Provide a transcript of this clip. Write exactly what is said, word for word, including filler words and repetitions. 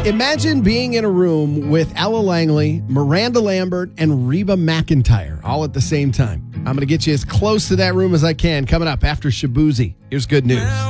Imagine being in a room with Ella Langley, Miranda Lambert, and Reba McEntire all at the same time. I'm going to get you as close to that room as I can coming up after Shabuzi. Here's good news.